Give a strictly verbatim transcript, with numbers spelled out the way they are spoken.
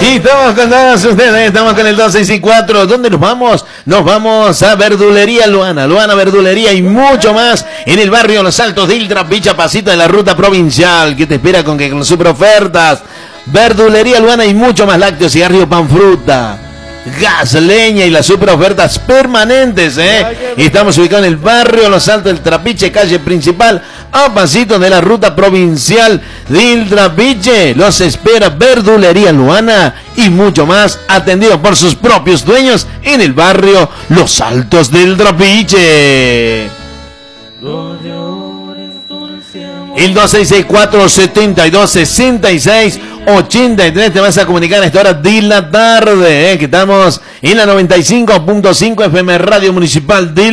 Y estamos con todos ustedes, estamos con el dos seis cuatro. ¿Dónde nos vamos? Nos vamos a Verdulería Luana, Luana Verdulería y mucho más en el barrio Los Altos de Iltra, Picha, pasito de la ruta provincial. ¿Qué te espera con que con super ofertas? Verdulería Luana y mucho más, lácteos, cigarrillo, pan, fruta, gas, leña y las super ofertas permanentes, ¿eh? Estamos ubicados en el barrio Los Altos del Trapiche, calle principal, a pasito de la ruta provincial del Trapiche. Los espera Verdulería Luana y mucho más, atendido por sus propios dueños en el barrio Los Altos del Trapiche. El dos seis seis cuatro, setenta y dos, sesenta y seis, ochenta y tres te vas a comunicar a esta hora de la tarde, ¿eh? Que estamos en la noventa y cinco punto cinco F M Radio Municipal de